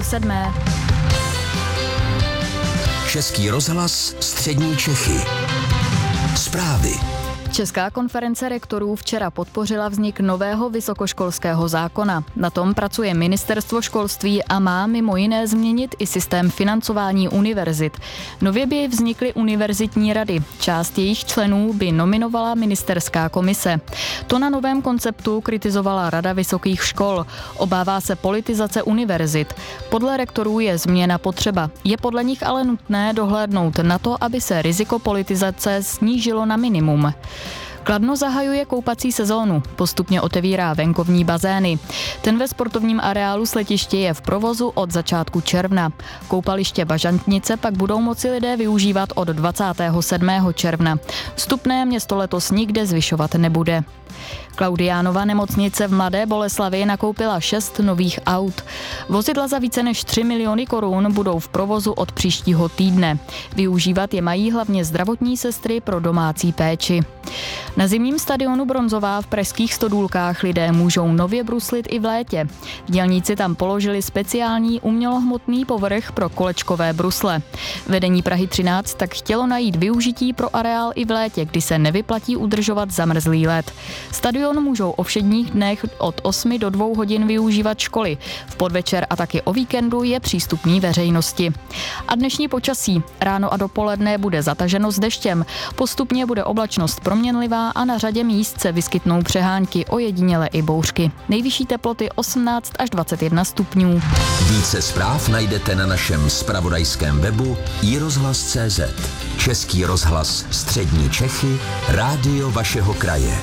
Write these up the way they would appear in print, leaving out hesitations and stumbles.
7:30. Český rozhlas Střední Čechy. Zprávy. Česká konference rektorů včera podpořila vznik nového vysokoškolského zákona. Na tom pracuje Ministerstvo školství a má mimo jiné změnit i systém financování univerzit. Nově by vznikly univerzitní rady. Část jejich členů by nominovala ministerská komise. To na novém konceptu kritizovala Rada vysokých škol. Obává se politizace univerzit. Podle rektorů je změna potřeba. Je podle nich ale nutné dohlédnout na to, aby se riziko politizace snížilo na minimum. Kladno zahajuje koupací sezónu, postupně otevírá venkovní bazény. Ten ve sportovním areálu Sletiště je v provozu od začátku června. Koupaliště Bažantnice pak budou moci lidé využívat od 27. června. Vstupné město letos nikde zvyšovat nebude. Klaudiánova nemocnice v Mladé Boleslavi nakoupila 6 nových aut. Vozidla za více než 3 miliony korun budou v provozu od příštího týdne. Využívat je mají hlavně zdravotní sestry pro domácí péči. Na zimním stadionu Bronzová v pražských Stodůlkách lidé můžou nově bruslit i v létě. Dělníci tam položili speciální umělohmotný povrch pro kolečkové brusle. Vedení Prahy 13 tak chtělo najít využití pro areál i v létě, kdy se nevyplatí udržovat zamrzlý led. Stadion můžou o všedních dnech od 8 do 2 hodin využívat školy. V podvečer a taky o víkendu je přístupný veřejnosti. A dnešní počasí. Ráno a dopoledne bude zataženo s deštěm. Postupně bude oblačnost proměnlivá a na řadě míst se vyskytnou přehánky, ojediněle i bouřky. Nejvyšší teploty 18 až 21 stupňů. Více zpráv najdete na našem zpravodajském webu iRozhlas.cz. Český rozhlas Střední Čechy, rádio vašeho kraje.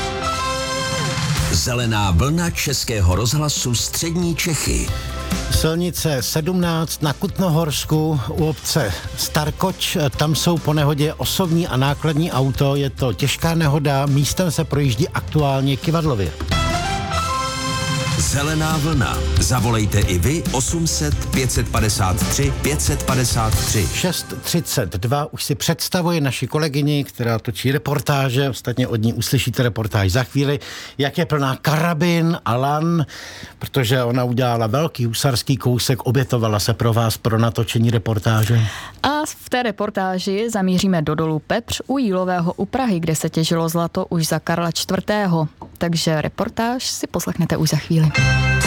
Zelená vlna Českého rozhlasu Střední Čechy. Silnice 17 na Kutnohorsku u obce Starkoč, tam jsou po nehodě osobní a nákladní auto, je to těžká nehoda, místem se projíždí aktuálně kyvadlově. Zelená vlna. Zavolejte i vy 800 553 553. 6:32 už si představuje naši kolegyni, která točí reportáže, ostatně od ní uslyšíte reportáž za chvíli, jak je plná karabin a lan, protože ona udělala velký husarský kousek, obětovala se pro vás pro natočení reportáže. A v té reportáži zamíříme do dolu Pepř u Jílového u Prahy, kde se těžilo zlato už za Karla IV. Takže reportáž si poslechnete už za chvíli.